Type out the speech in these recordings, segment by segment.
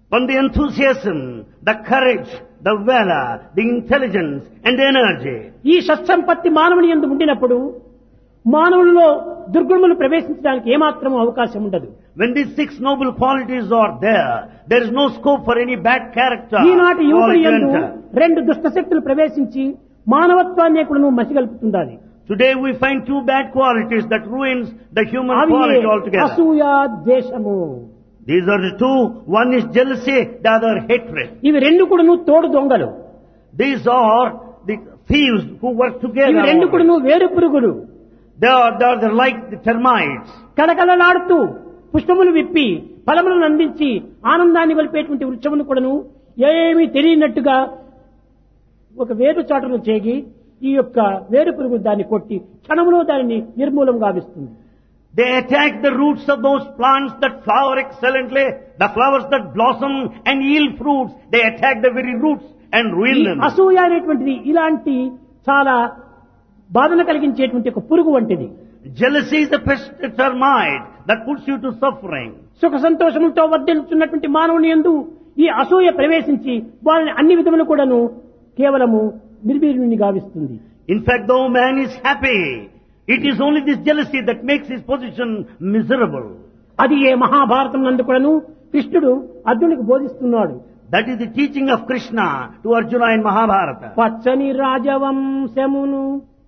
from the enthusiasm, the courage, the valor, the intelligence and the energy. ఈ షట్సంపత్తి మానవుని యందు ఉండినప్పుడు మానవుల్లో దుర్గుణములు ప్రవేశించడానికి ఏమాత్రం అవకాశం ఉండదు. When these 6 noble qualities are there, there is no scope for any bad character. ఈనాటి యువకుని quality to యందు enter. 2 దుష్ట శక్తులు ప్రవేశించి మానవత్వాన్ని కూడా మసిగల్పుతుండాలి. Today we find 2 bad qualities that ruins the human అవి quality altogether. అసూయ, ద్వేషము. These are the 2. One is jealousy, the other hatred. ఇవి రెండు కూడాను తోడు దొంగలు. These are the thieves who work ఇవి together. రెండు కూడాను వేరు పురుగులు. They are like the termites. కళకళలాడుతూ పుష్పములు విప్పి ఫలములను అందించి ఆనందాన్ని వలిపేటువంటి వృక్షమును కూడాను ఏమీ తెలియనట్టుగా ఒక వేరు చాటును చేగి ఈ యొక్క వేరు పురుగు దాన్ని కొట్టి క్షణంలో దానిని నిర్మూలం గావిస్తుంది. They attack the roots of those plants that flower excellently, the flowers that blossom and yield fruits. They attack the very roots and ruin them. అసూయ అనేటువంటిది ఇలాంటి చాలా బాధన కలిగించేటువంటి ఒక పురుగు వంటిది. Jealousy is a pest termite that puts you to suffering. సుఖ సంతోషములతో వర్ధిల్లుతున్నటువంటి మానవుని యందు ఈ అసూయ ప్రవేశించి వారిని అన్ని విధములు కూడాను కేవలము నిర్వీర్యుని గావిస్తుంది. In fact, though man is happy, it is only this jealousy that makes his position miserable. అది ఏ మహాభారతం నందు కూడాను కృష్ణుడు అర్జునుడికి బోధిస్తున్నాడు. That is the teaching of Krishna to Arjuna in Mahabharata. పచ్చని రాజవంశమును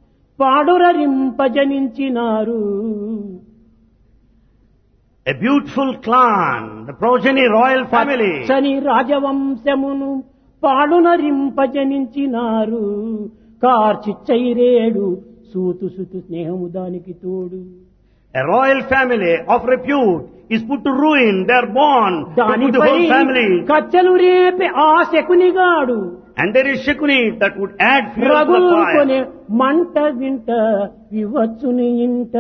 పాడురరింపజనించినారు. A beautiful clan, the progeny royal family. పచ్చని రాజవంశమును పాడునరింపజనించినారు. కార్చిచ్చైరేడు సూతు సుతు స్నేహము దానికి తోడు. A royal family of repute is put to ruin. They are born to put the దానిపై whole family. కచ్చలు రేపే ఆ శకునిగాడు And there is Shakuni that would add fuel to the రగులుకొనే fire. మంట వింట వివచ్చుని ఇంట.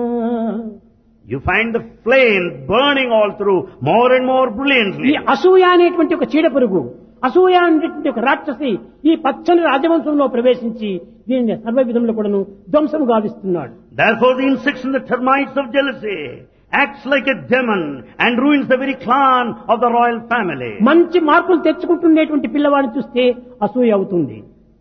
You find the flame burning all through more and more ఈ brilliantly. అసూయ అనేటువంటి ఒక చీడ పురుగు, అసూయ అనేటువంటి ఒక రాక్షసి ఈ పచ్చని రాజవంశంలో ప్రవేశించి దీనిని సర్వ విధములు కూడాను ధ్వంసం గావిస్తున్నాడు. Therefore the insects and the termites of jealousy acts like a demon and ruins the very clan of the royal family. మంచి మార్పులు తెచ్చుకుంటున్నటువంటి పిల్లవాడిని చూస్తే అసూయ అవుతుంది.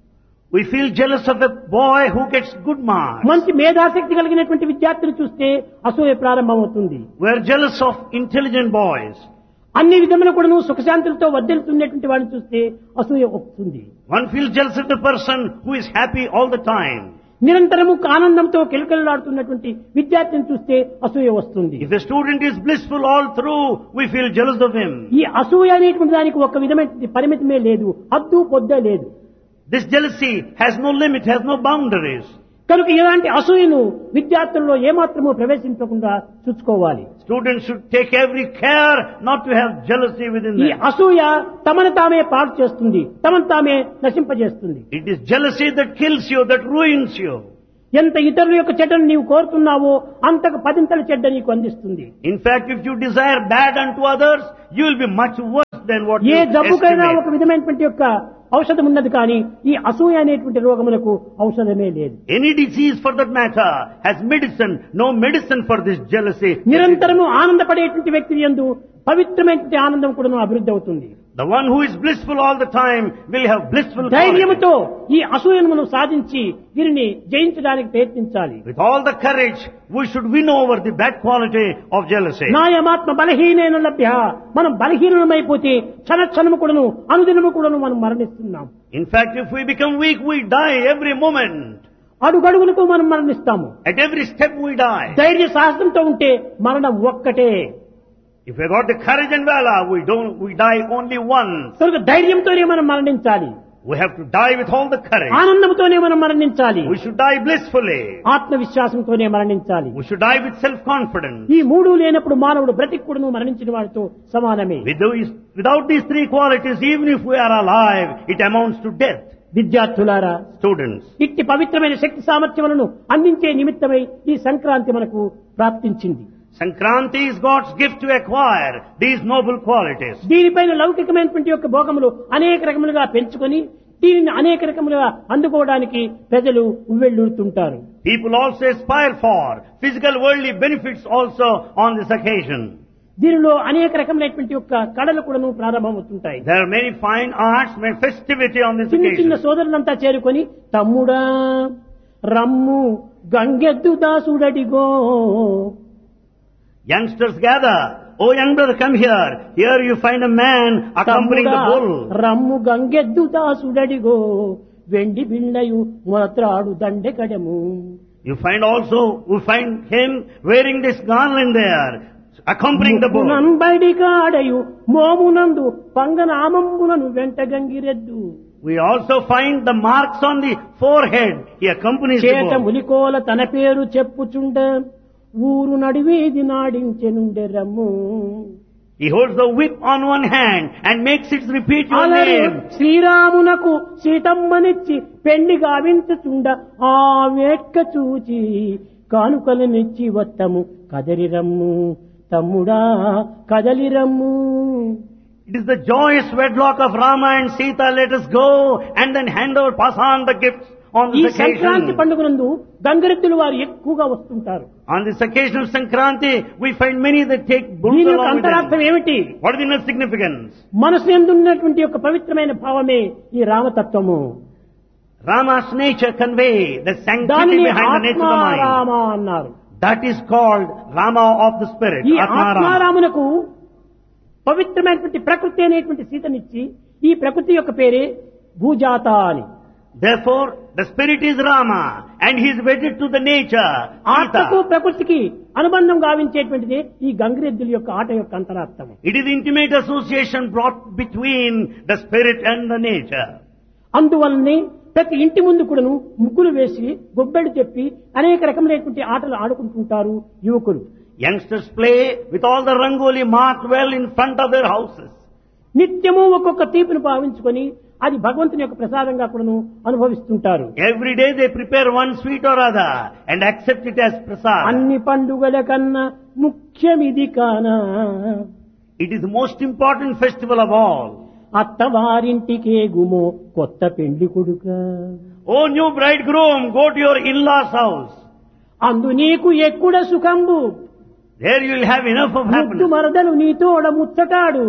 We feel jealous of a boy who gets good marks. మంచి మేధాశక్తి కలిగినటువంటి విద్యార్థిని చూస్తే అసూయ ప్రారంభమవుతుంది. We are jealous of intelligent boys. అన్ని విధములు కూడాను సుఖశాంతులతో వర్ధిల్లుతున్నటువంటి వాడిని చూస్తే అసూయ వస్తుంది. One feels jealous of the person who is happy all the time. నిరంతరము ఆనందంతో కిలకిలలాడుతున్నటువంటి విద్యార్థిని చూస్తే అసూయ వస్తుంది. If a student is blissful all through, we feel jealous of him. ఈ అసూయ అనేటువంటి దానికి ఒక విధమైన పరిమితమే లేదు, హద్దు పొద్దే లేదు. This jealousy has no limit, has no boundaries. కనుక ఇలాంటి అసూయను విద్యార్థుల్లో ఏమాత్రము ప్రవేశించకుండా చూసుకోవాలి. Students should take every care not to have jealousy within ఈ them. అసూయ తమను తామే పాడు చేస్తుంది, తమను తామే నశింపజేస్తుంది. It is jealousy that kills you, that ruins you. ఎంత ఇతరుల యొక్క చెడ్డను నీవు కోరుతున్నావో అంతకు పదింతల చెడ్డ నీకు అందిస్తుంది. In fact, if you desire bad unto others, you will be much worse than what A you జబ్బుకైనా ఒక estimate. విధమైనటువంటి యొక్క ఔషధం ఉన్నది, కానీ ఈ అసూయ అనేటువంటి రోగములకు ఔషధమే లేదు. Any disease for that matter has medicine, no medicine for this jealousy. నిరంతరము ఆనందపడేటువంటి వ్యక్తి యందు పవిత్రమైనటువంటి ఆనందం కూడా అభివృద్ధి అవుతుంది. The one who is blissful all the time will have blissful quality. ధైర్యముతో ఈ అసూయను మనం సాధించి దీనిని జయించడానికి ప్రయత్నించాలి. With all the courage, we should win over the bad quality of jealousy. నాయమాత్మ బలహీనైన లభ్య. మనం బలహీనమైపోతే క్షణ క్షణము కూడాను అనుదినము కూడాను మనం మరణిస్తున్నాం. In fact, if we become weak, we die every moment. అడుగడుగులకు మనం మరణిస్తాము. At every step we die. ధైర్య సాహసంతో ఉంటే మరణం ఒక్కటే. If we got the courage and valor, we die only once. కనుక ధైర్యంతోనే మనం మరణించాలి. We have to die with all the courage. ఆనందంతోనే మనం మరణించాలి. We should die blissfully. ఆత్మవిశ్వాసంతోనే మరణించాలి. We should die with self-confidence. ఈ మూడు లేనప్పుడు మానవుడు బ్రతికుడును మరణించిన వాడితో సమానమే. Without these 3 qualities, even if we are alive, it amounts to death. విద్యార్థులారా, Students, ఇట్టి పవిత్రమైన శక్తి సామర్థ్యములను అందించే నిమిత్తమై ఈ సంక్రాంతి మనకు ప్రాప్తించింది. Sankranti is God's gift to acquire these noble qualities. దీనిపైన లౌకికమైనటువంటి యొక్క భోగములు అనేక రకములుగా పెంచుకొని దీనిని అనేక రకములుగా అందుకోవడానికి ప్రజలు ఉవ్వెళ్ళూరుతుంటారు. People also aspire for physical worldly benefits also on this occasion. దీనిలో అనేక రకమైనటువంటి యొక్క కళలు కూడాను ప్రారంభమవుతుంటాయి. There are many fine arts, many festivity on this చిన్న చిన్న occasion. సోదరులంతా చేరుకొని తమ్ముడా రమ్ము గంగెద్దు దాసుడడిగో, Youngsters gather. Oh, young brother, come here. Here you find a man accompanying the bull. రమ్ము గంగెద్దు దాసుడడిగో, వెండి బిళ్ళయు మొత్రాడు దండెకడము. You find him wearing this garland there, accompanying the bull. నంబడి కాడయు మోమునందు పంగనామంబులను వెంట గంగిరెద్దు. We also find the marks on the forehead. He accompanies the చేత bull. ములికోల తన పేరు చెప్పుచుండ ఊరు నడివేది నాడించెనుండె రమ్ము. He holds the whip on one hand and makes it repeat your అలాగే name. శ్రీరామునకు సీతమ్మనిచ్చి పెండి గావించుచుండ ఆ వేట్క చూచి కానుకలనిచ్చి వత్తము కదలిరమ్ము తమ్ముడా కదలిరమ్ము. It is the joyous wedlock of Rama and Sita. Let us go and then pass on the gifts on ఈ this Sankranti occasion. పండుగ నందు గంగరెద్దులు వారు ఎక్కువగా వస్తుంటారు. On this occasion of Sankranti, we find many that take bulls దీని యొక్క along with అంతరార్థం them. ఏమిటి? What is the inner significance? మనసు ఎందున్నటువంటి యొక్క పవిత్రమైన భావమే ఈ రామతత్వము. Rama's nature convey the sanctity దానిని behind the nature of the mind. ఆత్మారామ అన్నారు. That is called Rama of the spirit. ఈ Atmarama. ఆత్మారామునకు పవిత్రమైనటువంటి ప్రకృతి అనేటువంటి సీతనిచ్చి ఈ ప్రకృతి యొక్క పేరే భూజాత అని. Therefore, the spirit is Rama and he is wedded to the nature. ఆత్మకు Sita. ప్రకృతికి అనుబంధం గావించేటువంటిది ఈ గంగిరెద్దుల యొక్క ఆట యొక్క అంతరార్థం. It is intimate association brought between the spirit and the nature. అందువల్లనే ప్రతి ఇంటి ముందు కూడాను ముగ్గులు వేసి గొబ్బెడు చెప్పి అనేక రకమైనటువంటి ఆటలు ఆడుకుంటుంటారు యువకులు. Youngsters play with all the rangoli marked well in front of their houses. నిత్యము ఒక్కొక్క తీపిని భావించుకొని అది భగవంతుని యొక్క ప్రసాదంగా కూడాను అనుభవిస్తుంటారు. Every day they prepare one sweet or other and accept it as prasad. అన్ని పండుగల కన్నా ముఖ్యమిది కానా, It is the most important festival of all. అత్తవారింటికే గుమో కొత్త పెండ్లి కొడుక, Oh new bridegroom, go to your in-laws house. అందు నీకు ఎక్కుడ సుఖంబు, There you will have enough of ముద్దు happiness. మరదలు నీతోడ ముచ్చటాడు,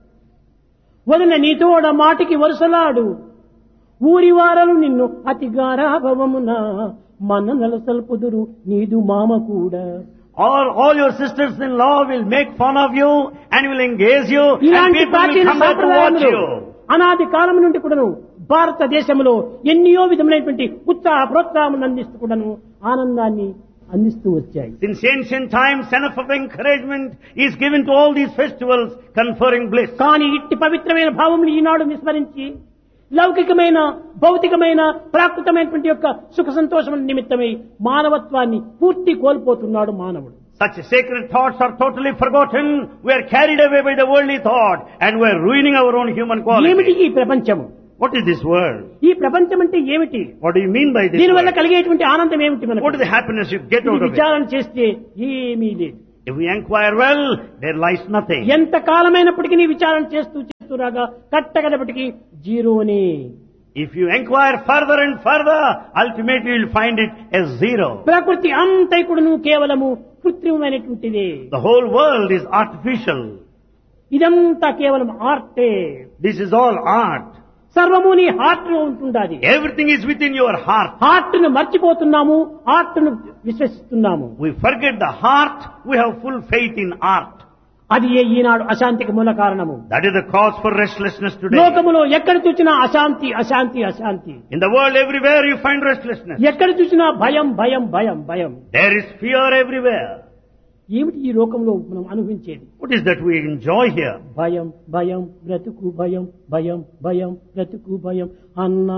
వదిన నీతోడ మాటికి వరుసలాడు, ఊరివారలు నిన్ను అతి గారాభవమున మన్ననల సల్పుదురు నీదు మామ కూడా. All your sisters-in-law will make fun of you and will engage you and ఇలాంటి people will ప్రాచీన come back to watch సాంప్రదాయములు you. అనాది కాలం నుండి కూడాను భారతదేశంలో ఎన్నో విధములైనటువంటి ఉత్సాహ ప్రోత్సాహములు అందిస్తూ కూడాను ఆనందాన్ని అందిస్తూ వచ్చాయి. Since ancient times, enough of encouragement is given to all these festivals conferring bliss. కానీ ఇట్టి పవిత్రమైన భావములు ఈనాడు విస్మరించి లౌకికమైన భౌతికమైన ప్రాకృతమైనటువంటి యొక్క సుఖ సంతోషముల నిమిత్తమై మానవత్వాన్ని పూర్తి కోల్పోతున్నాడు మానవుడు. Such sacred thoughts are totally forgotten. We are carried away by the worldly thought and we are ruining our own human ఏమిటి quality. ఈ ప్రపంచము? What is this world? ఈ ప్రపంచం అంటే ఏమిటి? What do you mean by this దీనివల్ల world? కలిగేటువంటి ఆనందం ఏమిటి మనకు? What is the happiness you get out of it? విచారణ చేస్తే ఏమీ లేదు. If we inquire well, there lies nothing. ఎంత కాలమైనప్పటికీ నీ విచారణ చేస్తూ రాగా కట్టగడపటికి జీరోనే. If you inquire further and further, ultimately you will find it as zero. ప్రకృతి అంతైకుడును కేవలము కృత్రిమమైనటువంటిదే. The whole world is artificial. ఇదంతా కేవలం ఆర్టే. This is all art. సర్వము నీ హార్ట్ లో ఉంటుండాలి. Everything is within your heart. Heart ను మర్చిపోతున్నాము, హార్ట్ ను విశ్వసిస్తున్నాము. We forget the heart, we have full faith in art. అది ఈనాడు అశాంతికి మూల కారణము. That is the cause for restlessness today. లోకములో ఎక్కడ చూసినా అశాంతి అశాంతి అశాంతి. In the world everywhere you find restlessness. ఎక్కడ చూసినా భయం భయం భయం భయం. There is fear everywhere. ఏమిటి ఈ లోకంలో మనం అనుభవించేది? What is that we enjoy here? భయం భయం బ్రతుకు భయం భయం భయం బ్రతుకు భయం అన్నా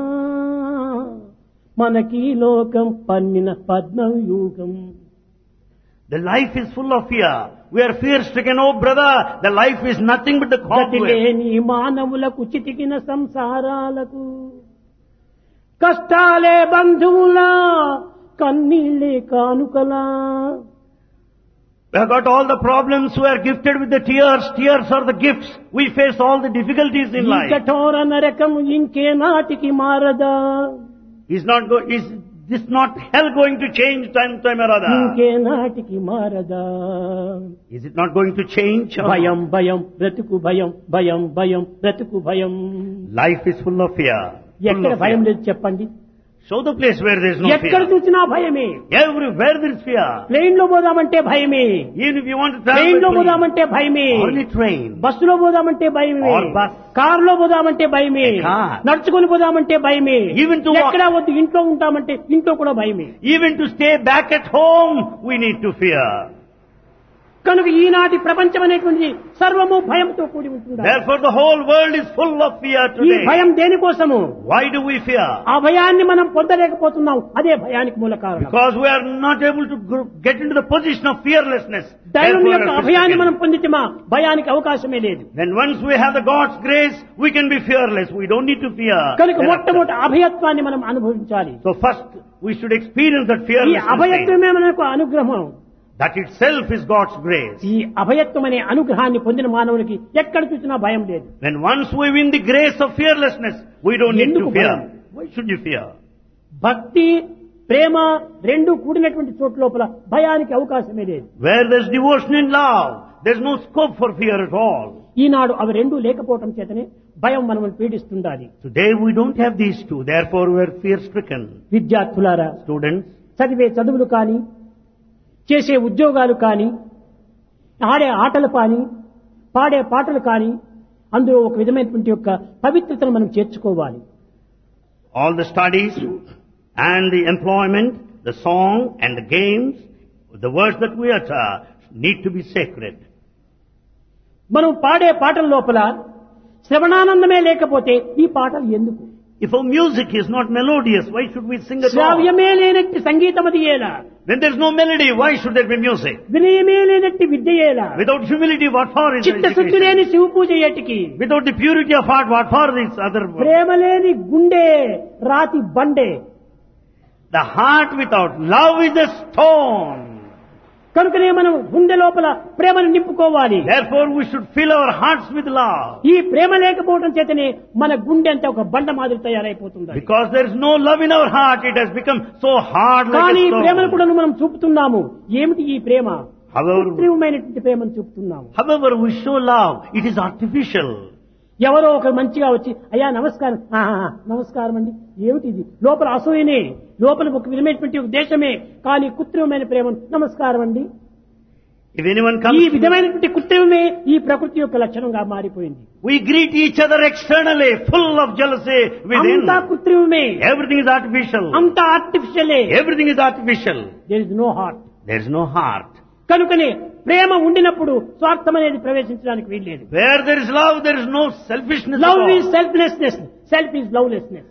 మనకి లోకం పన్నిన పద్మవ్యూహం. The life is full of fear. We are fear-stricken. Oh brother, the life is nothing but the cobweb. గతిలేని మానవులకు చితికిన సంసారాలకు కష్టాలే బంధువులా కన్నీళ్ళే కానుకలా. We have got all the problems, we are gifted with the tears. Tears are the gifts. We face all the difficulties in ఈ life. కఠోర నరకం ఇంకే నాటికి మారదా. Is this not hell going to change time or other? ఇంకే నాటికి మారదా Is it not going to change? భయం భయం బ్రతుకు భయం భయం భయం బ్రతుకు భయం. Life is full of fear. Full ఎక్కడ of భయం fear. లేదు చెప్పండి? Show the place where there is no ఎక్కడ fear. చూసినా భయమే. Everywhere there is fear. Plane లో పోదామంటే భయమే. Even if you want to train లో travel by plane, పోదామంటే భయమే. only train. బస్సులో పోదామంటే భయమే. Or bus. కారులో పోదామంటే భయమే. A car. నడుచుకొని పోదామంటే భయమే. Even to walk. ఎక్కడ వద్దు ఇంట్లో ఉంటామంటే ఇంట్లో కూడా భయమే. Even to stay back at home, we need to fear. కనుక ఈనాటి ప్రపంచం అనేటువంటిది సర్వము భయంతో కూడి ఉంటుంది. Therefore the whole world is full of fear ఈ today. భయం దేనికోసము? Why do we fear? ఆ భయాన్ని మనం పొందలేకపోతున్నాం. అదే భయానికి మూల కారణం. Because we are not able to get into the position of fearlessness. దైవం Therefore యొక్క we are అభయాన్ని మనం stricken. పొందితమా భయానికి అవకాశమే లేదు. Then once we have the God's grace, we can be fearless. We don't need to fear. కనుక thereafter. మొట్టమొదటి అభయత్వాన్ని మనం అనుభవించాలి. So first we should experience that ఈ fearlessness. అభయత్వమే మనకు అనుగ్రహం. That itself is God's grace. ఈ అభయత్వం అనే అనుగ్రహాన్ని పొందిన మానవునికి ఎక్కడ చూసినా భయం లేదు. When once we win the grace of fearlessness, we don't need to ఎందుకు fear. భయం? Why should you fear? భక్తి ప్రేమ రెండు కూడినటువంటి చోటు లోపల భయానికి అవకాశమే లేదు. Where there's devotion and love, there's no scope for fear at all. ఈనాడు అవి రెండూ లేకపోవటం చేతనే భయం మనల్ని పీడిస్తుండాలి. Today we don't have these two, therefore we are fear-stricken. విద్యార్థులారా, Students, చదివే చదువులు కానీ, చేసే ఉద్యోగాలు కానీ, ఆడే ఆటలు కానీ, పాడే పాటలు కానీ, అందులో ఒక విధమైనటువంటి యొక్క పవిత్రతను మనం చేర్చుకోవాలి. all the studies and the employment, the song and the games, the words that we utter need to be sacred. మనం పాడే పాటల లోపల శ్రవణానందమే లేకపోతే ఈ పాటలు ఎందుకు? If our music is not melodious, why should we sing at all? శ్రావ్యమే లేనట్టి సంగీతం అది ఏలా? When there's no melody, why should there be music? వినయమే లేనట్టి విద్య ఏలా? Without humility, what for is చిత్తశుద్ధి education? లేని శివ పూజ ఏటికి? Without the purity of heart, what for this other work? ప్రేమ లేని గుండె రాతి బండే. The heart without love is a stone. కనుకనే మనం గుండె లోపల ప్రేమను నింపుకోవాలి. Therefore we should fill our hearts with love. ఈ ప్రేమ లేకపోవడం చేతనే మన గుండె అంతా ఒక బండ మాదిరి తయారైపోతుంది. Because there is no love in our heart, it has become so hard like కానీ a ఈ ప్రేమను stone. కూడా మనం చూపుతున్నాము. ఏమిటి ఈ ప్రేమ? However, కృత్రిమమైనటువంటి ప్రేమను చూపుతున్నాము. however we show love, it is artificial. ఎవరో ఒకరు మంచిగా వచ్చి అయ్యా నమస్కారం, నమస్కారం అండి, ఏమిటి ఇది? లోపల అసూయనే, లోపల ఒక విధమైనటువంటి ఉద్దేశమే, కానీ కృత్రిమమైన ప్రేమ నమస్కారం అండి. If anyone ఈ comes, విధమైనటువంటి కృత్రిమమే ఈ ప్రకృతి యొక్క లక్షణంగా మారిపోయింది. we greet each other externally, full of jealousy within. అంతా కృత్రిమమే, Everything is artificial. అంతా ఆర్టిఫిషియలే. Everything is artificial. There is no heart. There is no heart. కనుకనే ప్రేమ ఉండినప్పుడు స్వార్థం అనేది ప్రవేశించడానికి వీల్లేదు. Where there is love, there is no selfishness at love all. Is selflessness, self is lovelessness.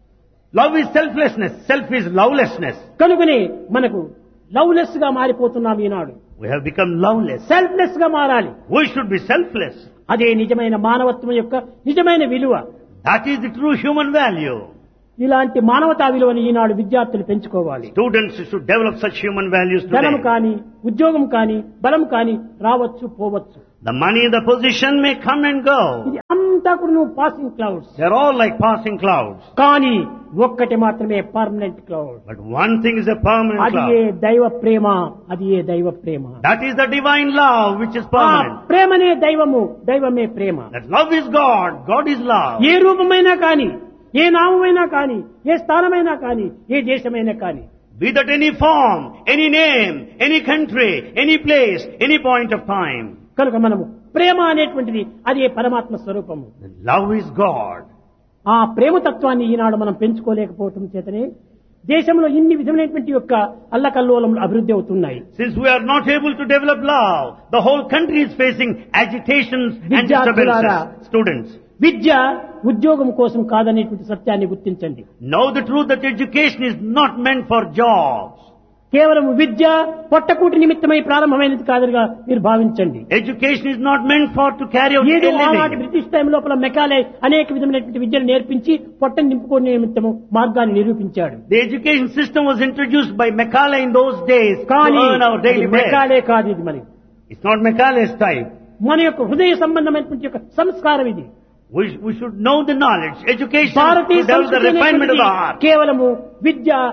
Love is selflessness, self is lovelessness. కనుకనే మనకు loveless గా మారిపోతున్నాం ఈనాడు. We have become loveless. Selfless గా మారాలి. We should be selfless. అదే నిజమైన మానవత్వం యొక్క నిజమైన విలువ. That is the true human value. ఇలాంటి మానవతా విలువని ఈనాడు విద్యార్థులు పెంచుకోవాలి. Students should develop such human values ధనం today. కానీ, ఉద్యోగం కానీ, బలం కానీ రావచ్చు పోవచ్చు. The money, the position may come and go. ఇది అంతా కూడా నువ్వు passing clouds. They're all like passing clouds. కానీ ఒక్కటి మాత్రమే permanent cloud. But one thing is a permanent అది ఏ cloud. దైవ ప్రేమ, అది ఏ దైవ ప్రేమ. That is the divine love which is ఆ permanent. ప్రేమనే దైవము, దైవమే ప్రేమ. That love is God, God is love. ఏ రూపమైనా కానీ, ఏ నామమైనా కానీ, ఏ స్థానమైనా కానీ, ఏ దేశమైనా కానీ, Be that any form, any name, any country, any place, any point of time. కనుక మనము ప్రేమ అనేటువంటిది అదే పరమాత్మ స్వరూపము. Love is God. ఆ ప్రేమతత్వాన్ని ఈనాడు మనం పెంచుకోలేకపోవటం చేతనే దేశంలో ఇన్ని విధమైనటువంటి యొక్క అల్లకల్లోలములు అభివృద్ధి అవుతున్నాయి. Since we are not able to develop love, the whole country is facing agitations and విద్యార్థులారా, disturbances. Students, విద్య ఉద్యోగం కోసం కాదనేటువంటి సత్యాన్ని గుర్తించండి. know the truth that education is not meant for jobs. కేవలం విద్య పొట్టకూటి నిమిత్తమై ప్రారంభమైనది కాదుగా మీరు భావించండి. Education is not meant for to carry out ఏదో a ఆనాటి living. బ్రిటిష్ టైం లోపల మెకాలే అనేక విధమైనటువంటి విద్యను నేర్పించి పొట్టను నింపుకునే నిమిత్తము మార్గాన్ని నిరూపించాడు. The education system was introduced by Macaulay in those days to కానీ earn our daily bread. Macaulay కాదు ఇది. మరి It's not Macaulay's type. మన యొక్క హృదయ సంబంధమైనటువంటి యొక్క సంస్కారం ఇది. We should know the knowledge. Education Bharatiya to develop the సంస్కృతి refinement of the అనేటువంటిది heart. కేవలము విద్య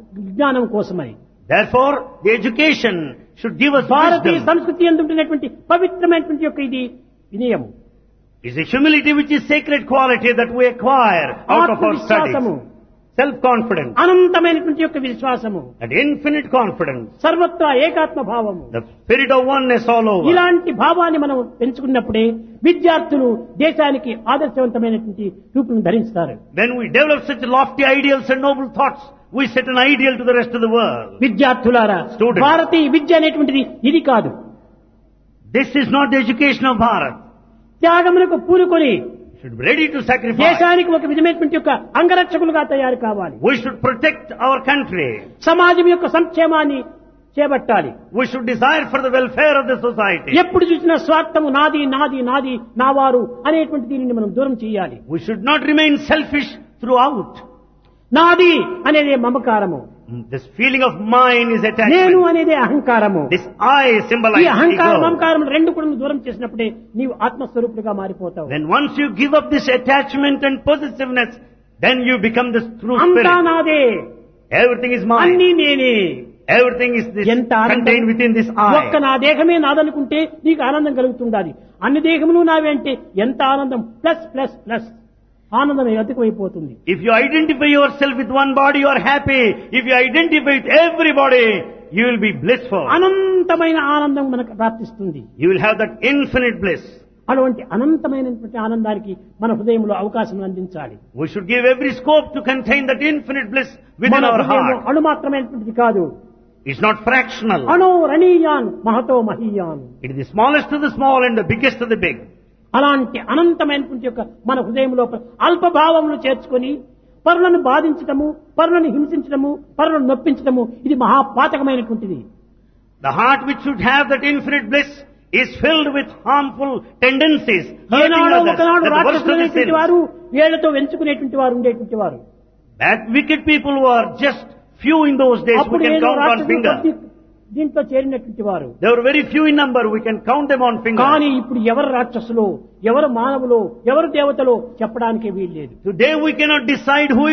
విజ్ఞానం కోసమై. Therefore, the education should give us Bharatiya wisdom. సంస్కృతి ఎందుంటున్నటువంటి పవిత్రమైనటువంటి యొక్క ఇది వినయము, It's a humility which is sacred quality that we acquire out of our ఆత్మవిశ్వాసము, studies. Self-confidence, అనంతమైనటువంటి యొక్క విశ్వాసము, and infinite confidence, సర్వత్రా ఏకాత్మ భావము. the spirit of oneness all over. ఇలాంటి భావాన్ని మనం పెంచుకున్నప్పుడే విద్యార్థులు దేశానికి ఆదర్శవంతమైనటువంటి రూపును ధరిస్తారు. When we develop such lofty ideals and noble thoughts, we set an ideal to the rest of the world. విద్యార్థులారా, Students. భారతీయ విద్య అనేటువంటిది ఇది కాదు. This is not the education of Bharat. త్యాగములకు పూనుకొని We should be ready to sacrifice. దేశానికి ఒక విధమైనటువంటి యొక్క అంగరక్షకులుగా తయారు కావాలి. We should protect our country. సమాజం యొక్క సంక్షేమాన్ని చేపట్టాలి. We should desire for the welfare of the society. ఎప్పుడు చూసినా స్వార్థము నాది నాది నాది నావారు అనేటువంటి దీనిని మనం దూరం చేయాలి. We should not remain selfish throughout. నాది అనేదే మమకారము, This feeling of mine is నేను attachment. అనేదే అహంకారము. This I ఈ symbolizes అహంకారం ego. మమకారం రెండు కూడా దూరం చేసినప్పుడే నీవు ఆత్మస్వరూపుడుగా మారిపోతావు. Then once you give up this attachment and possessiveness, then you become the true అంతా spirit. నాదే, Everything is అన్నీ mine. నేనే. Everything is this ఎంత ఆనందం. contained within this ఒక్క I. నా దేహమే నాదనుకుంటే నీకు ఆనందం కలుగుతుండాలి. అన్ని దేహములు నావే అంటే ఎంత ఆనందం, ప్లస్ ప్లస్ ప్లస్ ఆనందం అధికమైపోతుంది. If you identify yourself with one body, you are happy. If you identify with everybody, you will be blissful. అనంతమైన ఆనందం మనకు ప్రాప్తిస్తుంది. You will have that infinite bliss. అటువంటి అనంతమైనటువంటి ఆనందానికి మన హృదయంలో అవకాశం అందించాలి. We should give every scope to contain that infinite bliss within మన our హృదయం heart. అణు మాత్రమైనటువంటిది కాదు. It's not fractional. అణో రణీయాన్ Mahato మహీయాన్. It is the smallest of the small and the biggest of the big. అలాంటి అనంతమైనటువంటి యొక్క మన హృదయంలో అల్పభావములు చేర్చుకొని పరులను బాధించటము, పరులను హింసించటము, పరులను నొప్పించటము ఇది మహాపాతకమైనటువంటిది. The heart which should have that infinite bliss is filled with harmful tendencies, hurting ఏనాడో others. ఒకనాడు That's the worst of the రాక్షసులైనటువంటి sins. వారు వేళ్లతో వెంచుకునేటువంటి వారు ఉండేటువంటి వారు. That wicked people were just few in those days. We అప్పుడు can ఏదో count on రాక్షసులు finger. దీంట్లో చేరినటువంటి వారు. They were very few in number. We can count them on finger. కానీ ఇప్పుడు ఎవరు రాక్షసులో, ఎవరు మానవులో, ఎవరు దేవతలో చెప్పడానికే వీల్లేదు. Today we cannot decide who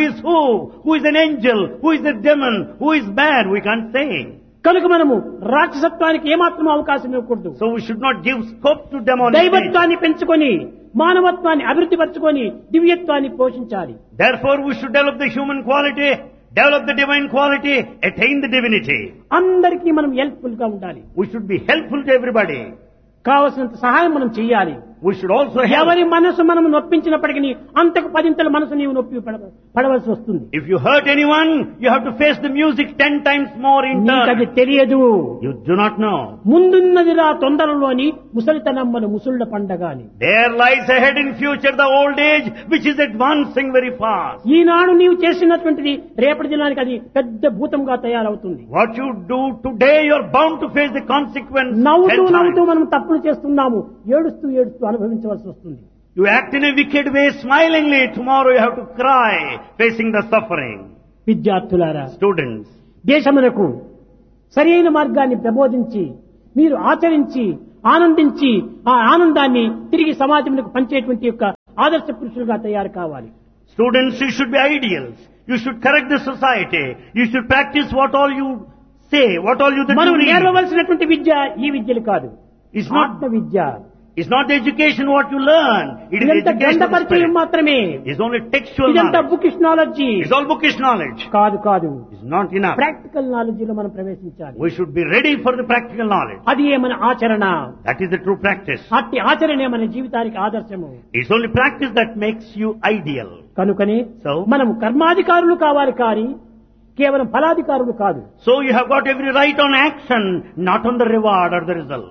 is an angel, who is a demon, who is bad. We can't say. కనుక మనము రాక్షసత్వానికి ఏమాత్రం అవకాశం ఇవ్వకూడదు. So we should not give scope to demonization. దైవత్వాన్ని పెంచుకొని మానవత్వాన్ని అభివృద్ధి పరచుకొని దివ్యత్వాన్ని పోషించాలి. Therefore we should develop the human quality, develop the divine quality, attain the divinity. అందరికీ మనం హెల్ప్ఫుల్ గా ఉండాలి. We should be helpful to everybody. కావలసినంత సహాయం మనం చేయాలి. We should also help. ఎవరి మనసు మనం నొప్పించినప్పటికీ అంతకు పదింతల మనసు నీవు నొప్పి పడవలసి వస్తుంది. If you hurt anyone, you have to face the music 10 times more in నీకది turn. తెలియదు. You do not know. ముందున్నదిరా తొందరలోని ముసలితనమ్మను ముసుళ్ల పండగాని. There lies ahead in future the old age which is advancing very fast. ఈనాడు నీవు చేసినటువంటిది రేపటి దినానికి అది పెద్ద భూతంగా తయారవుతుంది. What you do today, you are bound to face the consequence. నవ్వుతూ 10 నవ్వుతూ times. మనం తప్పులు చేస్తున్నాము, ఏడుస్తూ ఏడుస్తూ అనుభవించవలసి వస్తుంది. You act in a wicked way smilingly. Tomorrow you have to cry facing the suffering. విద్యార్థులారా, Students, దేశమునకు సరైన మార్గాన్ని ప్రబోధించి మీరు ఆచరించి ఆనందించి ఆ ఆనందాన్ని తిరిగి సమాజమునకు పంచేటువంటి యొక్క ఆదర్శ పురుషులుగా తయారు కావాలి. students, you should be ideals. You should correct the society. You should practice what all you say, what all you that మనం you read. నేర్వవలసినటువంటి విద్య ఈ విద్యలు కాదు. It's not, ఆత్మ విద్య. it's not the education what you learn. It is ఇదంతా education గ్రంథ of the పరిచయం spirit. మాత్రమే. It's only textual ఇదంతా knowledge. Bookish knowledge It's all bookish knowledge. కాదు కాదు. It's not enough. Practical knowledge లో మనం ప్రవేశించాలి. We should be ready for the practical knowledge. అది మన ఆచరణ. That is the true practice. అట్టి ఆచరణే మన జీవితానికి ఆదర్శము. It's only practice that makes you ideal. కనుకనే So? మనం కర్మాధికారులు కావాలి కానీ కేవలం ఫలాధికారులు కాదు. So you have got every right on action, not on the reward or the result.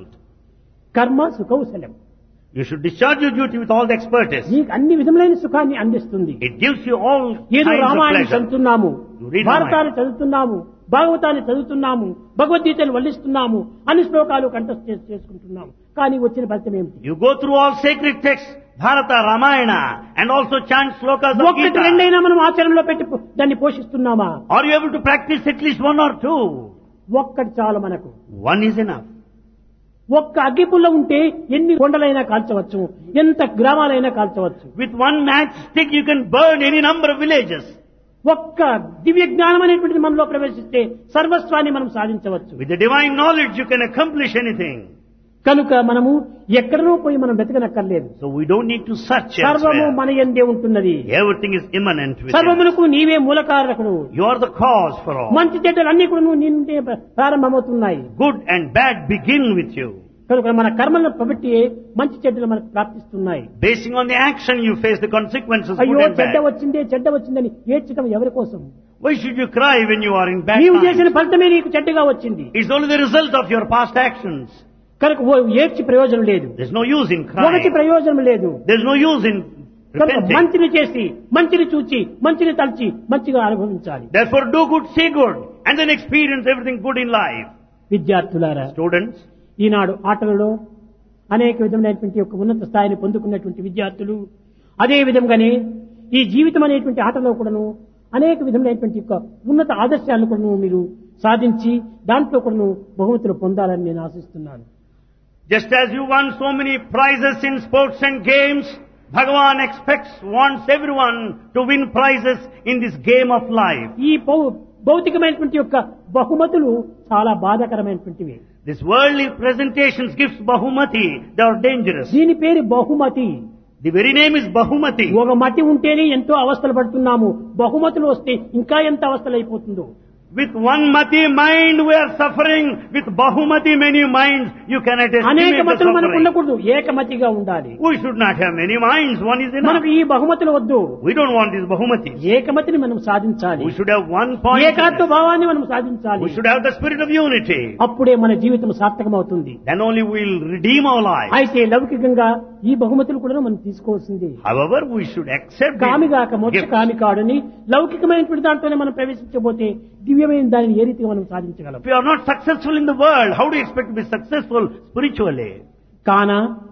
కర్మ సుకౌశలం. You should discharge your duty with all the expertise. నీకు అన్ని విధములైన సుఖాన్ని అందిస్తుంది. It gives you all ఏదో kinds of రామాయణం pleasure. చదువుతున్నాము, You read భారతాన్ని చదువుతున్నాము, భాగవతాన్ని చదువుతున్నాము, భగవద్గీతను వల్లిస్తున్నాము, అన్ని శ్లోకాలు కంఠస్థ చేసుకుంటున్నాము. కానీ వచ్చిన ఫలితం ఏమిటి? You go through all sacred texts, Bharata, Ramayana, and also chant slokas of ఒక్కటి Gita. రెండైనా మనం ఆచరణలో పెట్టి దాన్ని పోషిస్తున్నామా? Are you able to practice at least one or two? ఒక్కటి చాలు మనకు. One is enough. ఒక్క అగ్గిపుల్ల ఉంటే ఎన్ని కొండలైనా కాల్చవచ్చు, ఎంత గ్రామాలైనా కాల్చవచ్చు. With one matchstick you can burn any number of villages. ఒక్క దివ్య జ్ఞానం అనేటువంటిది మనలో ప్రవేశిస్తే సర్వస్వాన్ని మనం సాధించవచ్చు. With the divine knowledge you can accomplish anything. కనుక మనము ఎక్కడనో పోయి మనం వెతకనక్కర్లేదు. So we don't need to search సర్వము elsewhere. మన యందే ఉంటున్నది. Everything is immanent within. సర్వములకు నీవే మూలకారకుడు. You are the cause for all. మంచి చెడ్డలు అన్ని కూడా నీ నుండే ప్రారంభమవుతున్నాయి. Good and bad begin with you. కనుక మన కర్మలను బట్టి మంచి చెడ్డలు మనకు ప్రాప్తిస్తున్నాయి. Basing on the action you face the consequences, అయ్యో good and చెడ్డ bad. వచ్చిందే చెడ్డ వచ్చిందని ఏడ్చడం ఎవరి కోసం? Why should you cry when you are in bad నీవు చేసిన times? ఫలితమే నీకు చెడ్డగా వచ్చింది. It's only the result of your past actions. కనుక ఏడ్చి ప్రయోజనం లేదు. There's no use in ఒకటి crying. ప్రయోజనం లేదు. There's no use in కనుక repenting. మంచిని చేసి మంచిని చూచి మంచిని తలచి మంచిగా అనుభవించాలి. Therefore do good, say good, and then experience everything good in life. విద్యార్థులారా, Students, ఈనాడు ఆటలలో అనేక విధమైనటువంటి యొక్క ఉన్నత స్థాయిని పొందుకున్నటువంటి విద్యార్థులు అదే విధంగానే ఈ జీవితం అనేటువంటి ఆటలో కూడాను అనేక విధమైనటువంటి యొక్క ఉన్నత ఆదర్శాలను కూడాను మీరు సాధించి దాంట్లో కూడాను బహుమతులు పొందాలని నేను ఆశిస్తున్నాను. just as you won so many prizes in sports and games, Bhagavan wants everyone to win prizes in this game of life. ఈ భౌతికమైనటువంటి యొక్క బహుమతులు చాలా బాధాకరమైనటువంటివి. This worldly presentations, gifts, Bahumati, they are dangerous. దీని పేరు బహుమతి. The very name is Bahumati. ఒక మతి ఉంటేనే ఎంతో అవస్థలు పడుతున్నాము. బహుమతులు వస్తే ఇంకా ఎంత అవస్థలు అయిపోతుందో. With one Mati mind we are suffering. With Bahumati many minds you cannot అనేక estimate the మతులు మనకు suffering. ఉండకూడదు, ఏకమతిగా ఉండాలి. We should not have many minds. One is enough. మనకు ఈ బహుమతులు వద్దు. We don't want these Bahumatis. ఏకమతిని మనం సాధించాలి. We should have one point. ఏకాత్మ భావాన్ని మనం సాధించాలి. We should have the spirit of unity. అప్పుడే మన జీవితం సార్థకమవుతుంది. Then only we will redeem our life. అయితే లౌకికంగా ఈ బహుమతులు కూడా మనం తీసుకోవాల్సింది. However, we should accept కామిగాక these మోక్ష gifts. కామి కాడని లౌకికమైనటువంటి దాంట్లోనే మనం ప్రవేశించబోతే దివ్యమైన దానిని ఏ రీతిగా మనం సాధించగలం? If you are not successful in the world, how do you expect to be successful spiritually? కాన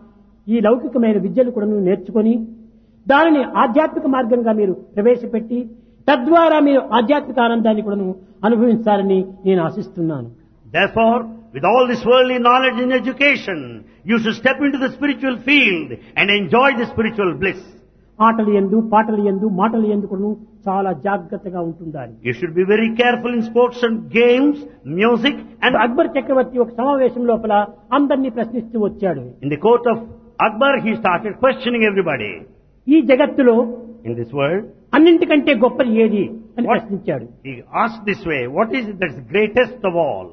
ఈ లౌకికమైన విద్యలు కూడా నేర్చుకొని దానిని ఆధ్యాత్మిక మార్గంగా మీరు ప్రవేశపెట్టి తద్వారా మీరు ఆధ్యాత్మిక ఆనందాన్ని కూడా అనుభవించాలని నేను ఆశిస్తున్నాను. Therefore, with all this worldly knowledge and education, you should step into the spiritual field and enjoy the spiritual bliss. ఆటలు యందు పాటలు యందు మాటలు యందు కూడా చాలా జాగ్రత్తగా ఉంటుండాలి. You should be very careful in sports and games, music, and Akbar చక్రవర్తి ఒక సమావేశం లోపల అందరినీ ప్రశ్నిస్తూ వచ్చాడు. in the court of Akbar, he started questioning everybody. ఈ జగత్తులో In this world, అన్నింటికంటే గొప్పది ఏది అని What? ప్రశ్నించాడు. he asked this way, what is it that's greatest of all?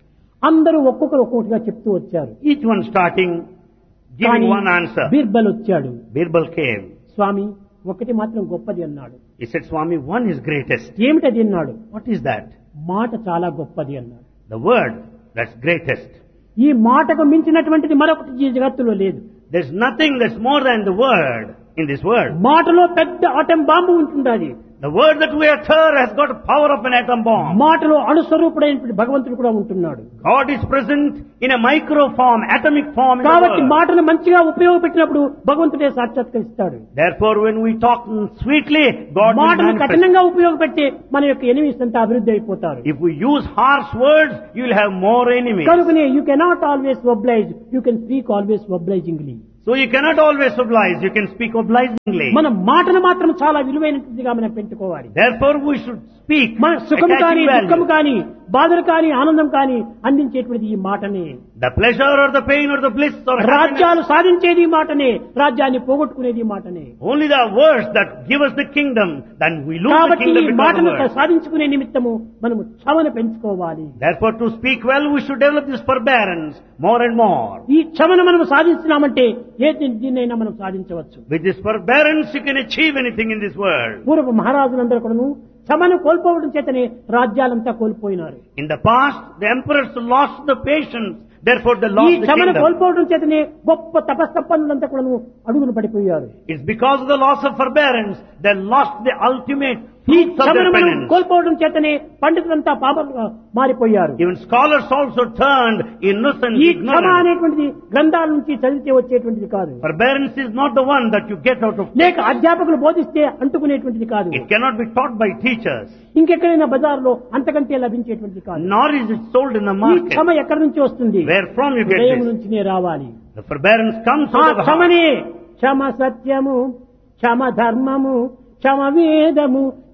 అందరూ ఒక్కొక్కరు ఒక్కొక్కటిగా చెప్తూ వచ్చారు. Each one starting, giving one answer. Birbal వచ్చాడు. Birbal came. స్వామి ఒకటి మాత్రం గొప్పది అన్నాడు. He said, Swami, one is greatest. ఏమిటది అన్నాడు. What is that? మాట చాలా గొప్పది అన్నాడు. The word that's greatest. ఈ మాటకు మించినటువంటిది మరొకటి ఈ జగత్తులో లేదు. There's nothing that's more than the word in this world. మాటలో పెద్ద ఆటం బాంబు ఉంటుండాలి. The word that we utter has got the power of an atom bomb. మాటలో అణుస్వరూపుడైనటువంటి భగవంతుడు కూడా ఉంటున్నాడు. God is present in a micro form, atomic form in the కాబట్టి word. మాటను మంచిగా ఉపయోగపెట్టినప్పుడు భగవంతుడే సాక్షాత్కరిస్తాడు. Therefore, when we talk sweetly, God will మాటను manifest. కఠినంగా ఉపయోగపెట్టి మన యొక్క ఎనిమిస్ అంతా అభివృద్ధి అయిపోతారు. If we use harsh words, you will have more enemies. కనుకనే you cannot always oblige, you can speak always obligingly. So you cannot always oblige, you can speak obligingly. మన మాటను మాత్రం చాలా విలువైనదిగా మనం పెట్టుకోవాలి. Therefore, we should speak మన సుఖము కానీ attaching దుఃఖము value. కానీ బాధలు కానీ ఆనందం కానీ అందించేటువంటిది ఈ మాటనే. The pleasure or the pain or the bliss or happiness. రాజ్యాలు సాధించేది ఈ మాటనే, రాజ్యాన్ని పోగొట్టుకునేది ఈ మాటనే. Only the words that give us the kingdom, then we lose the కాబట్టి kingdom ఈ because of మాటను words. సాధించుకునే నిమిత్తము మనము క్షమను పెంచుకోవాలి. Therefore, to speak well, we should develop this forbearance more and more. ఈ క్షమను మనం సాధించినామంటే ఏ దీన్నైనా మనం సాధించవచ్చు. With this forbearance, you can achieve anything in this world. పూర్వ మహారాజులందరూ కూడాను క్షమను కోల్పోవడం చేతనే రాజ్యాలంతా కోల్పోయినారు. In the past, the emperors lost the patience, therefore they ఈ lost the క్షమను kingdom. కోల్పోవడం చేతనే గొప్ప తపస్సంపన్నులంతా కూడాను అడుగులు పడిపోయారు. It's because of the loss of forbearance, they lost the ultimate ఈ fruits of క్షమను their మనం penance. కోల్పోవడం చేతనే పండితులంతా పాపంగా మారిపోయారు. Even scholars also turned innocent, ఈ క్షమ ignorant. అనేటువంటిది గ్రంథాల నుంచి చదివితే వచ్చేటువంటిది కాదు. Forbearance is not the one that you get out of. లేక అధ్యాపకులు బోధిస్తే అంటుకునేటువంటిది కాదు. It cannot be taught by teachers, ఇంకెక్కడైనా బజార్లో అంతకంటే లభించేటువంటిది కాదు. nor is it sold in the ఈ market. క్షమ ఎక్కడి నుంచి వస్తుంది? Where from you get హృదయం this? నుంచినే రావాలి. The forbearance comes ఆ out of the heart. క్షమనే క్షమ సత్యము, క్షమ ధర్మము, క్షమ వేదము,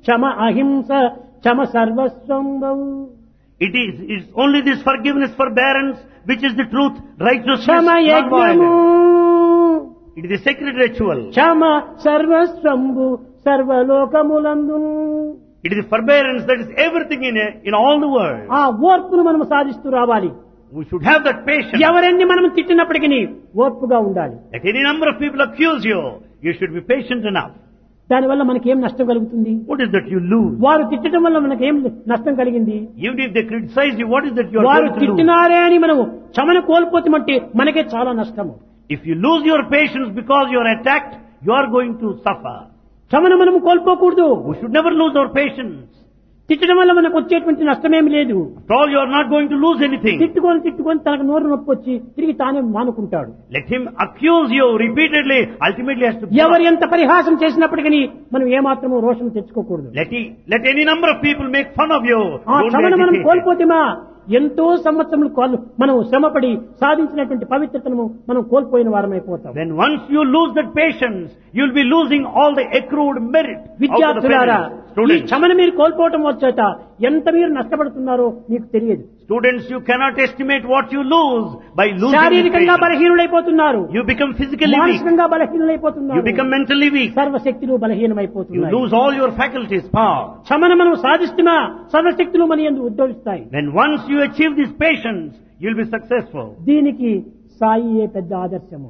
క్షమ అహింస క్షమ సర్వస్వం. It's only this forgiveness, forbearance, which is the truth, righteousness, Kshama not యజ్ఞము violence. It is a sacred ritual. Kshama సర్వస్వంబు సర్వలోకములందు. It is forbearance that is everything in all the world. ఆ ఓర్పును మనం సాధిస్తూ రావాలి. We should have that patience. ఎవరెన్ని మనం తిట్టినప్పటికీ ఓర్పుగా ఉండాలి. Let any number of people accuse you, you should be patient enough. దానివల్ల మనకేం నష్టం కలుగుతుంది? What is that you lose? వారు తిట్టడం వల్ల మనకేం నష్టం కలిగింది? Even if they criticize you, what is that you are వారు going to lose? తిట్టినారే అని మనము క్షమను కోల్పోతామంటే మనకే చాలా నష్టము. If you lose your patience because you are attacked, you are going to suffer. క్షమను మనము కోల్పోకూడదు. We should never lose our patience. తిట్టడం వల్ల మనకు వచ్చేటువంటి నష్టమేమి లేదు. After all, you are not going to lose anything. తిట్టుకొని తనకు నోరు నొప్పి వచ్చి తిరిగి తానే మానుకుంటాడు. Let him accuse you repeatedly, ultimately has to ఎవరు ఎంత పరిహాసం చేసినప్పటికీ మనం ఏమాత్రము రోషం తెచ్చుకోకూడదు. Let any number of people make fun of you. ఆ Don't క్షమను be మనం agitated. కోల్పోతేమా ఎంతో సంవత్సరములు మనం శ్రమపడి సాధించినటువంటి పవిత్రతను మనం కోల్పోయిన వారమైపోతాం. Then once you lose that patience, you'll be losing all the accrued merit. విద్యార్థులారా, ఈ Students, క్షమను మీరు కోల్పోవటం వచ్చేట ఎంత మీరు నష్టపడుతున్నారో మీకు తెలియదు. students, you cannot estimate what you lose by losing this శారీరకంగా patience. బలహీనులైపోతున్నారు, You become physically weak. మానసికంగా You బలహీనులైపోతున్నారు, become mentally weak. సర్వశక్తులు You బలహీనమైపోతున్నాయి. lose all your faculties, power. క్షమను మనం సాధిస్తున్నా సర్వశక్తులు మన యందు ఉద్భవిస్తాయి. When once you achieve this patience, you'll be successful. దీనికి సాయియే పెద్ద ఆదర్శము.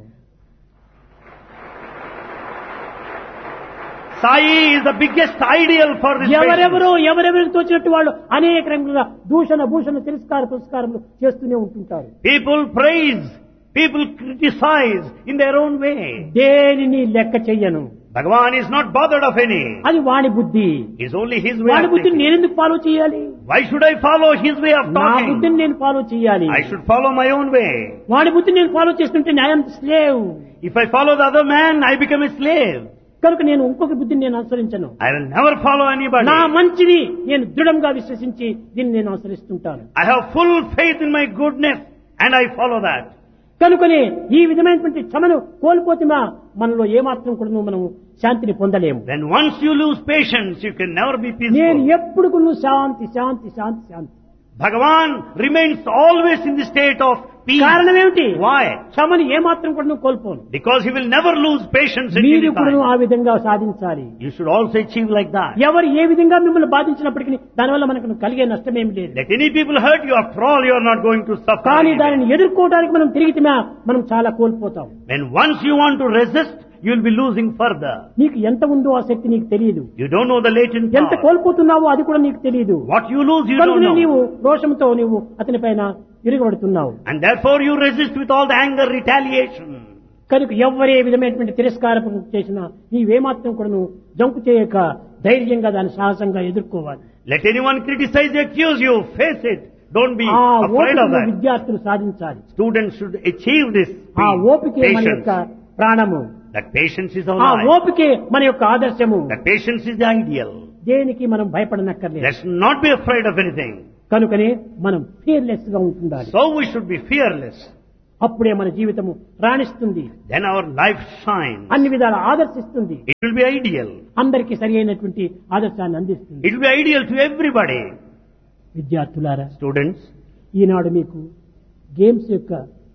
Sai is the biggest ideal for this patience. ఎవరెవరికి తోచినట్టు వాళ్ళు అనేక రంగులుగా భూషణ తిరస్కార పురస్కారములు చేస్తూనే ఉంటుంటారు. People praise, people criticize in their own way. దేనిని లెక్క చెయ్యను. Bhagavan is not bothered of any. అది వాడి బుద్ధి. It's only his way వాడి of బుద్ధిని thinking. నేనెందుకు ఫాలో చేయాలి? Why should I follow his way of నా talking? బుద్ధిని నేను ఫాలో చేయాలి. I should follow my own way. వాడి బుద్ధిని నేను ఫాలో చేస్తుంటే I'm slave. If I follow the other man, I become a slave. కనుక నేను ఇంకొక బుద్ధిని నేను అనుసరించను. I will never follow anybody. నా మంచిని నేను దృఢంగా విశ్వసించి దీన్ని నేను అనుసరిస్తుంటాను. I have full faith in my goodness and I follow that. కనుకనే ఈ విధమైనటువంటి క్షమను కోల్పోతున్నా మనలో ఏమాత్రం కూడా మనం శాంతిని పొందలేము. Then once you lose patience, you can never be నేను peaceful. ఎప్పుడు కూడా శాంతి శాంతి శాంతి శాంతి. Bhagavan remains always in the state of peace. కారణం ఏమిటి? Why? క్షమను ఏమాత్రం కూడా కోల్పోను. Because he will never lose patience at మీరు any కూడా time. ఆ విధంగా సాధించాలి. You should also achieve like that. ఎవరు ఏ విధంగా మిమ్మల్ని బాధించినప్పటికీ దానివల్ల మనకు కలిగే నష్టమేమి లేదు. Let any people hurt you, after all you are not going to suffer. కానీ anyway. దానిని ఎదుర్కోవడానికి మనం తిరిగితే మనం చాలా కోల్పోతాం. When once you want to resist, you will be losing further. నీకు ఎంత ఉందో ఆ శక్తి నీకు తెలియదు. You don't know the latent ఎంత power. కోల్పోతున్నావో అది కూడా నీకు తెలియదు. What you lose, you don't కనుకనే know. నీవు రోషంతో నీవు అతని పైన విరుగబడుతున్నావు. And therefore you resist with all the anger, retaliation. కనుక ఎవరే విధమైనటువంటి తిరస్కారం చేసినా నీవేమాత్రం కూడా నువ్వు జంకు చేయక ధైర్యంగా దాన్ని సాహసంగా ఎదుర్కోవాలి. Let anyone criticize, accuse you, face it. Don't be ఆ afraid of ఓపికను that. విద్యార్థులు సాధించాలి. Students should achieve this ఆ ఓపికే మన patience. యొక్క ప్రాణము. That patience is our ఆ life. ఓపికే మన యొక్క ఆదర్శము. That patience is the ideal. దేనికి మనం భయపడనక్కర్లేదు. Let's not be afraid of anything. కనుకనే మనం ఫియర్లెస్ గా ఉంటుండాలి. So we should be fearless. అప్పుడే మన జీవితము రాణిస్తుంది. Then our life shines. అన్ని విధాల ఆదర్శిస్తుంది. It will be ideal. అందరికీ సరి అయినటువంటి ఆదర్శాన్ని అందిస్తుంది. It will be ideal to everybody. విద్యార్థులారా, Students, ఈనాడు మీకు గేమ్స్ యొక్క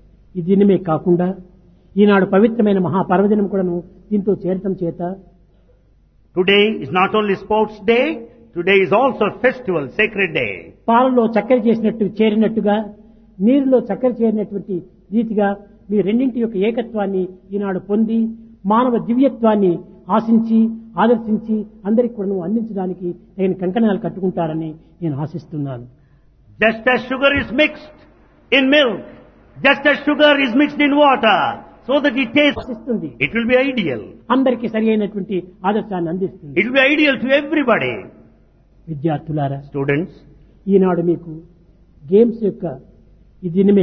ఈ దినమే కాకుండా ఈనాడు పవిత్రమైన మహాపర్వదినం కూడాను దీంతో చేరటం చేత today is not only sports day, today is also a festival, sacred day. పాలలో చక్కెర చేరినట్టుగా నీరులో చక్కెర చేరినటువంటి రీతిగా మీ రెండింటి యొక్క ఏకత్వాన్ని ఈనాడు పొంది మానవ దివ్యత్వాన్ని ఆశించి ఆదర్శించి అందరికి కూడా అందించడానికి నేను కంకణాలు కట్టుకుంటారని నేను ఆశిస్తున్నాను. Just as sugar is mixed in milk, just as sugar is mixed in water, so that it tastes, ఆశిస్తుంది. it will be ideal. అందరికీ సరి అయినటువంటి ఆదర్శాన్ని అందిస్తుంది. It will be ideal to everybody. విద్యార్థులారా, Students, ఈనాడు మీకు గేమ్స్ యొక్క ఈ దినమే